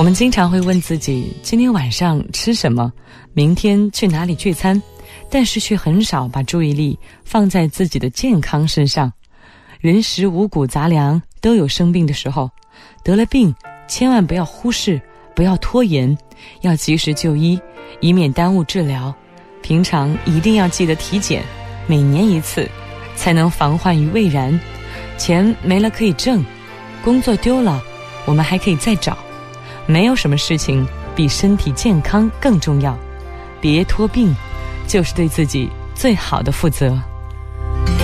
们经常会问自己，今天晚上吃什么，明天去哪里聚餐，但是却很少把注意力放在自己的健康身上。人食五谷杂粮，都有生病的时候，得了病千万不要忽视，不要拖延，要及时就医，以免耽误治疗。平常一定要记得体检，每年一次，才能防患于未然。钱没了可以挣，工作丢了我们还可以再找。没有什么事情比身体健康更重要，别拖病，就是对自己最好的负责。